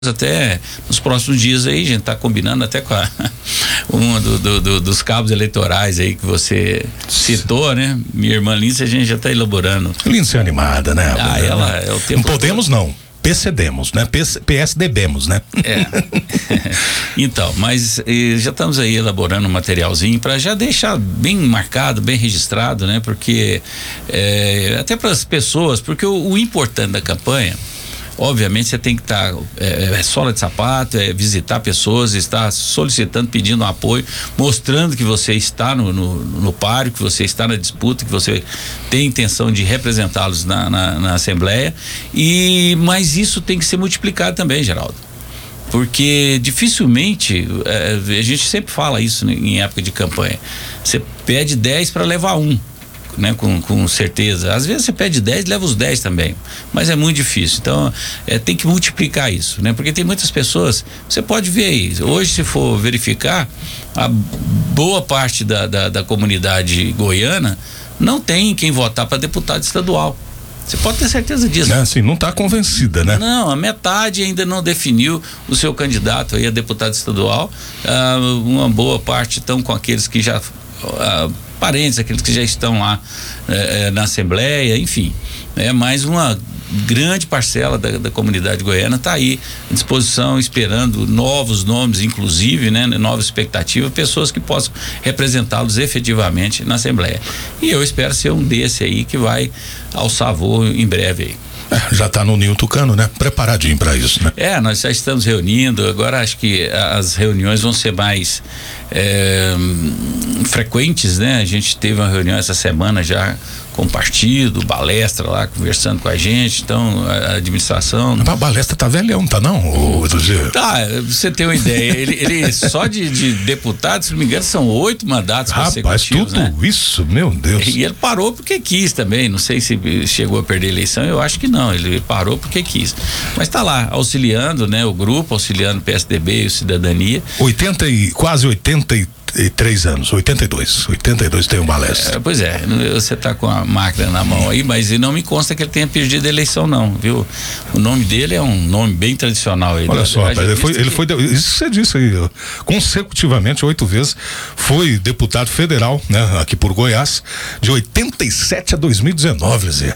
até nos próximos dias aí, a gente tá combinando até com dos cabos eleitorais aí que você citou, né? Minha irmã Lindsay, a gente já tá elaborando. Lindsay é animada, né? Ela é o tempo. Não podemos todo. Não. PCDemos, né? PSDBemos, né? Então, mas já estamos aí elaborando um materialzinho para já deixar bem marcado, bem registrado, né? Porque até para as pessoas, porque o importante da campanha, obviamente você tem que estar sola de sapato, visitar pessoas, estar solicitando, pedindo um apoio, mostrando que você está no páreo, que você está na disputa, que você tem intenção de representá-los na Assembleia, mas isso tem que ser multiplicado também, Geraldo, porque dificilmente, a gente sempre fala isso em época de campanha, você pede 10 para levar 1. Né, com certeza, às vezes você pede 10, leva os 10 também, mas é muito difícil, então tem que multiplicar isso, né, porque tem muitas pessoas, você pode ver aí, hoje se for verificar, a boa parte da comunidade goiana não tem quem votar para deputado estadual. Você pode ter certeza disso. Assim, não está convencida, né? Não, a metade ainda não definiu o seu candidato aí a deputado estadual. Uma boa parte estão com aqueles que já parentes, aqueles que já estão lá na Assembleia, enfim, mais uma grande parcela da comunidade goiana está aí à disposição, esperando novos nomes, inclusive, né, nova expectativa, pessoas que possam representá-los efetivamente na Assembleia. E eu espero ser um desse aí que vai alçar voo em breve aí. Já está no Ninho Tucano, né? Preparadinho para isso, né? Nós já estamos reunindo, agora acho que as reuniões vão ser mais frequentes, né? A gente teve uma reunião essa semana já com o partido, Balestra lá conversando com a gente, então a administração. A Balestra tá velhão, tá não? Tá, você tem uma ideia, ele só de deputado, se não me engano, são 8 mandatos consecutivos. Rapaz, tudo isso, meu Deus. E ele parou porque quis também, não sei se chegou a perder a eleição, eu acho que não, ele parou porque quis. Mas tá lá, auxiliando, né, o grupo, auxiliando o PSDB e o Cidadania. Quase 83 anos, 82 tem um Balestra. Pois é, você tá com a máquina na mão aí, mas não me consta que ele tenha perdido a eleição não, viu? O nome dele é um nome bem tradicional aí. Olha só, rapaz, ele foi, isso que você disse aí, consecutivamente 8 vezes, foi deputado federal, né? Aqui por Goiás, de 87 a 2019, Zé.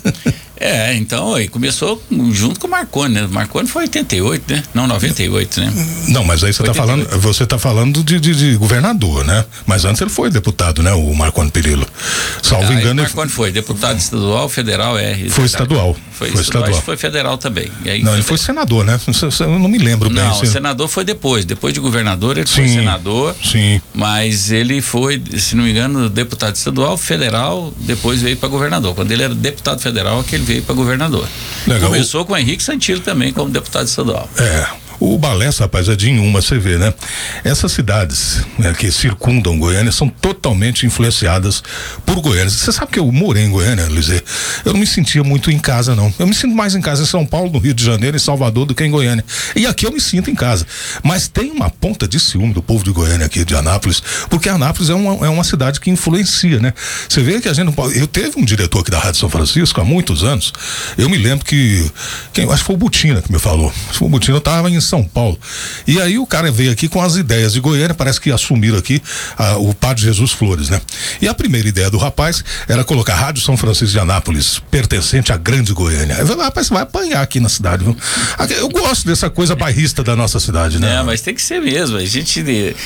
Então, aí começou junto com o Marconi, né? O Marconi foi 88, né? Não, 98, né? Não, mas aí você tá falando de governador, né? Mas antes ele foi deputado, né? O Marconi Perillo. Salvo engano. O Marconi foi deputado estadual, federal, Foi estadual. Foi estadual. Acho que foi federal também. E aí ele foi senador, né? Eu não me lembro bem. Não, o senador foi depois de governador ele foi senador. Sim. Mas ele foi, se não me engano, deputado estadual, federal, depois veio para governador. Quando ele era deputado federal, que ele veio para governador. Legal. Começou com o Henrique Santillo também como deputado estadual. O Balestra, rapaz, é de Inhuma, você vê, né? Essas cidades, né, que circundam Goiânia são totalmente influenciadas por Goiânia. Você sabe que eu morei em Goiânia, Luizê? Eu não me sentia muito em casa, não. Eu me sinto mais em casa em São Paulo, no Rio de Janeiro, em Salvador, do que em Goiânia. E aqui eu me sinto em casa. Mas tem uma ponta de ciúme do povo de Goiânia aqui, de Anápolis, porque Anápolis é uma cidade que influencia, né? Você vê que a gente não pode... Eu teve um diretor aqui da Rádio São Francisco há muitos anos. Eu me lembro acho que foi o Butina que me falou. O Butina estava em São Paulo. E aí o cara veio aqui com as ideias de Goiânia, parece que assumiram aqui o Padre Jesus Flores, né? E a primeira ideia do rapaz era colocar a Rádio São Francisco de Anápolis, pertencente à Grande Goiânia. Eu falei, rapaz, você vai apanhar aqui na cidade, viu? Eu gosto dessa coisa bairrista da nossa cidade, né? Mas tem que ser mesmo. A gente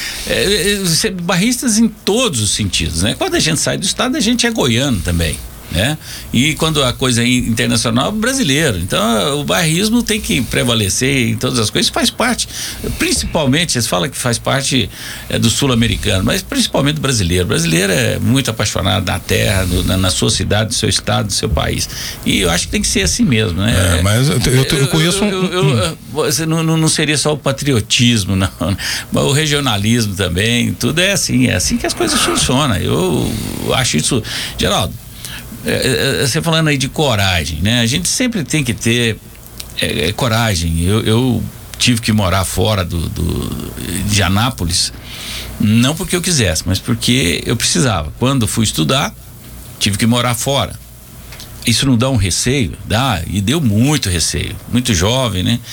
bairristas em todos os sentidos, né? Quando a gente sai do estado, a gente é goiano também, né? E quando a coisa é internacional, brasileiro. Então o bairrismo tem que prevalecer em todas as coisas, faz parte, principalmente, vocês falam que faz parte do sul-americano, mas principalmente do brasileiro. O brasileiro é muito apaixonado na terra, na sua cidade, no seu estado, no seu país. E eu acho que tem que ser assim mesmo, né? Mas eu conheço não seria só o patriotismo, não. Mas o regionalismo também, tudo é assim que as coisas funcionam. Eu acho isso, Geraldo, você falando aí de coragem, né? A gente sempre tem que ter coragem. Eu tive que morar fora de Anápolis, não porque eu quisesse, mas porque eu precisava. Quando fui estudar, tive que morar fora. isso não dá um receio? Dá, e deu muito receio. Muito jovem, né?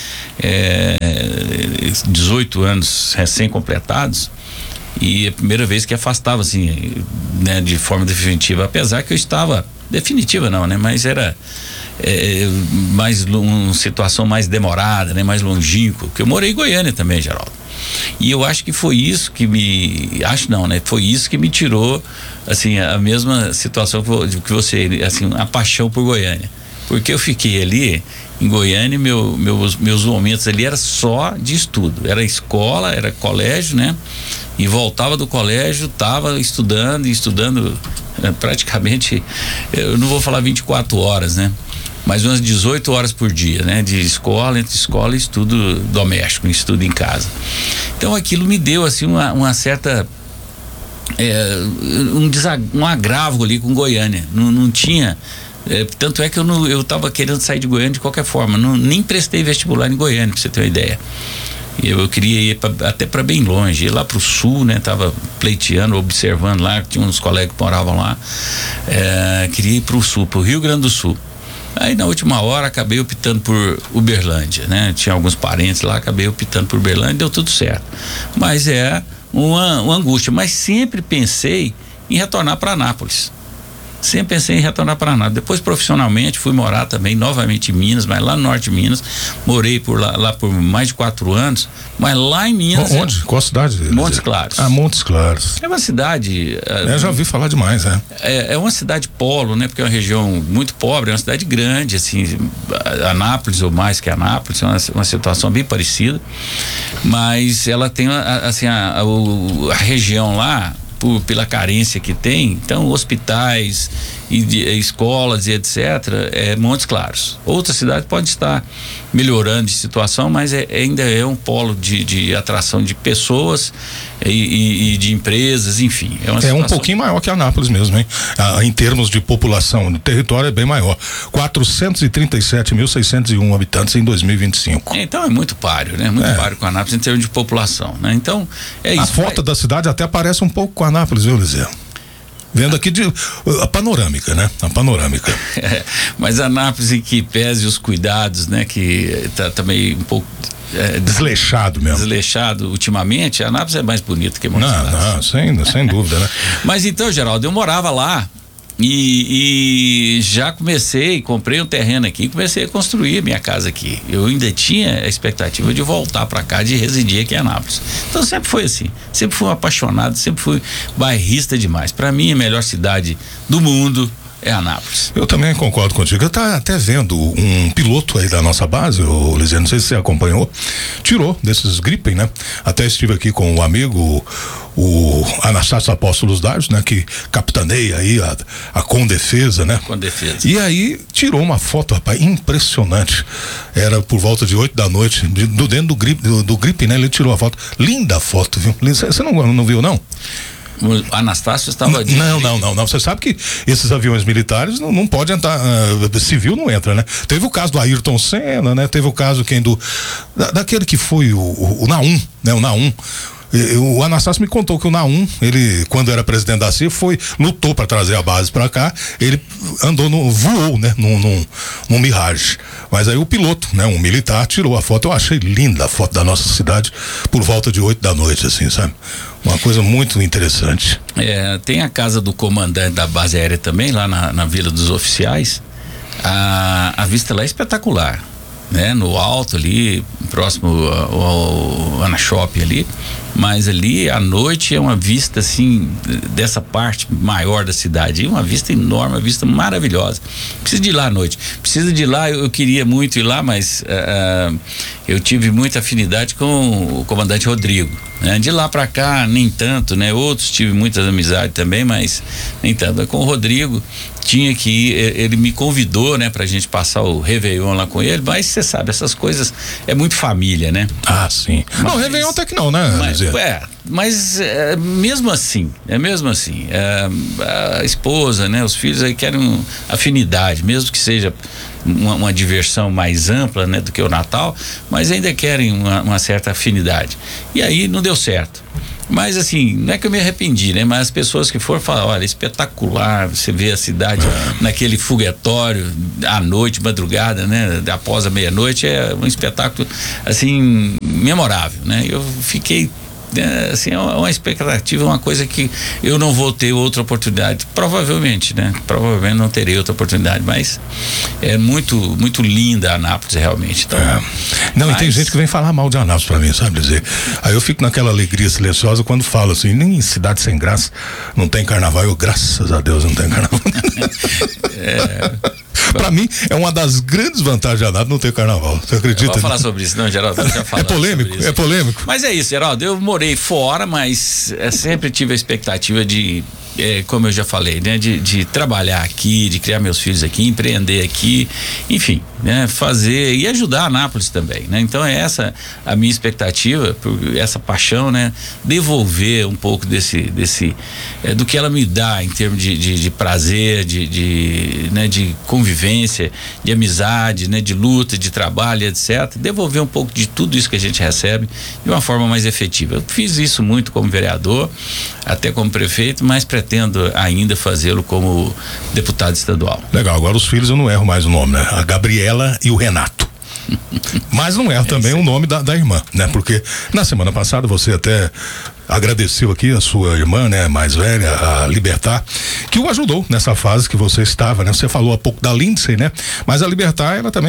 18 anos recém-completados, e a primeira vez que afastava, assim, né, de forma definitiva, apesar que eu estava, definitiva não, né? Mas era mais uma situação mais demorada, né? Mais longínqua, porque eu morei em Goiânia também, Geraldo. E eu acho que foi isso que foi isso que me tirou, assim, a mesma situação que você, assim, a paixão por Goiânia. Porque eu fiquei ali em Goiânia, meus momentos ali era só de estudo, era escola, era colégio, né? E voltava do colégio, tava estudando praticamente, eu não vou falar 24 horas, né? Mas umas 18 horas por dia, né? De escola, entre escola e estudo doméstico, estudo em casa. Então aquilo me deu, assim, uma certa um agravo ali com Goiânia. Não tinha, tanto é que eu tava querendo sair de Goiânia de qualquer forma, nem prestei vestibular em Goiânia, pra você ter uma ideia. Eu queria ir até para bem longe, ir lá pro sul, né? Tava pleiteando, observando lá, tinha uns colegas que moravam lá, queria ir pro sul, pro Rio Grande do Sul. Aí na última hora acabei optando por Uberlândia, né? Tinha alguns parentes lá, acabei optando por Uberlândia, deu tudo certo. Mas uma angústia, mas sempre pensei em retornar para Anápolis. Sempre pensei em retornar para Anápolis. Depois, profissionalmente, fui morar também novamente em Minas, mas lá no norte de Minas. Morei por lá por mais de 4 anos, mas lá em Minas. Onde? Qual cidade? Montes Claros. Montes Claros. É uma cidade. Eu já ouvi falar demais, né? É uma cidade polo, né? Porque é uma região muito pobre, é uma cidade grande, assim. Anápolis, ou mais que Anápolis, é uma situação bem parecida. Mas ela tem, assim, a região lá, pela carência que tem, então hospitais e escolas e etc, Montes Claros. Outra cidade pode estar melhorando de situação, mas ainda é um polo de atração de pessoas e de empresas, enfim. É um pouquinho maior que Anápolis mesmo, hein? Em termos de população, o território é bem maior. 437.601 habitantes em 2025. Então é muito páreo, né? Muito páreo com Anápolis em termos de população, né? Então é isso. A foto da cidade até parece um pouco com Anápolis, viu, Lizé? Vendo aqui a panorâmica, né? A panorâmica. Mas Anápolis, em que pese os cuidados, né? Que tá também um pouco desleixado mesmo. Desleixado ultimamente, Anápolis é mais bonito que Montes Claros. Não, sem dúvida, né? Mas então, Geraldo, eu morava lá e já comprei um terreno aqui e comecei a construir a minha casa aqui. Eu ainda tinha a expectativa de voltar para cá, de residir aqui em Anápolis. Então sempre foi assim, sempre fui um apaixonado, sempre fui bairrista demais. Para mim, a melhor cidade do mundo é Anápolis. Eu também concordo contigo. Eu tava até vendo um piloto aí da nossa base, o Lisiano, não sei se você acompanhou, tirou desses Gripen, né? Até estive aqui com o amigo, o Anastácio Apóstolos Dardos, né? Que capitaneia aí a Condefesa, né? Condefesa. E aí tirou uma foto, rapaz, impressionante. Era por volta de 8 da noite, dentro do Gripen, né? Ele tirou a foto. Linda a foto, viu? Você não viu, não? O Anastácio estava... Não. Você sabe que esses aviões militares não pode entrar, civil não entra, né? Teve o caso do Ayrton Senna, né? Teve o caso daquele que foi o Naum, né? O Naum. O Anastácio me contou que o Naum, ele, quando era presidente da CIA, lutou para trazer a base para cá, ele voou, né, num Mirage. Mas aí o piloto, né, um militar, tirou a foto. Eu achei linda a foto da nossa cidade por volta de 8 da noite, assim, sabe? Uma coisa muito interessante. Tem a casa do comandante da base aérea também, lá na Vila dos Oficiais. A vista lá é espetacular, né? No alto ali, próximo ao Anashop ali, mas ali à noite é uma vista assim, dessa parte maior da cidade, uma vista enorme, uma vista maravilhosa. Precisa de ir lá à noite, precisa de ir lá. Eu queria muito ir lá, mas eu tive muita afinidade com o comandante Rodrigo, né? De lá pra cá nem tanto, né? Outros tive muitas amizades também, mas nem tanto. Com o Rodrigo tinha que ir, ele me convidou, né, pra gente passar o Réveillon lá com ele, mas você sabe, essas coisas é muito família, né? Ah, sim. Não, Réveillon até que não, né? Mas mesmo assim, a esposa, né, os filhos aí querem afinidade, mesmo que seja uma diversão mais ampla, né, do que o Natal, mas ainda querem uma certa afinidade. E aí não deu certo. Mas assim, não é que eu me arrependi, né? Mas as pessoas que foram falar, olha, espetacular, você vê a cidade naquele foguetório à noite, madrugada, né? Após a meia-noite, é um espetáculo assim, memorável, né? Eu fiquei assim, é uma expectativa, uma coisa que eu não vou ter outra oportunidade, provavelmente, né? Provavelmente não terei outra oportunidade, mas é muito, muito linda a Anápolis, realmente. Então, não, e tem gente que vem falar mal de Anápolis pra mim, sabe dizer? Aí eu fico naquela alegria silenciosa quando falo assim, nem em cidade sem graça não tem carnaval. Eu, graças a Deus, não tem carnaval. Pra mim, é uma das grandes vantagens de Anápolis não ter carnaval. Você acredita? Eu vou falar sobre isso, não, Geraldo? Já é polêmico, é polêmico. Mas é isso, Geraldo. Eu morei fora, mas sempre tive a expectativa de, como eu já falei, né? De trabalhar aqui, de criar meus filhos aqui, empreender aqui, enfim, né? Fazer e ajudar a Anápolis também, né? Então é essa a minha expectativa, essa paixão, né? Devolver um pouco do que ela me dá em termos de prazer, né? De convivência, de amizade, né? De luta, de trabalho, etc. Devolver um pouco de tudo isso que a gente recebe de uma forma mais efetiva. Eu fiz isso muito como vereador, até como prefeito, mas pretendo ainda fazê-lo como deputado estadual. Legal, agora os filhos eu não erro mais o nome, né? A Gabriela e o Renato. Mas não erro também o nome da irmã, né? Porque na semana passada você até agradeceu aqui a sua irmã, né, mais velha, a Libertar, que o ajudou nessa fase que você estava, né? Você falou há pouco da Lindsay, né? Mas a Libertar, ela também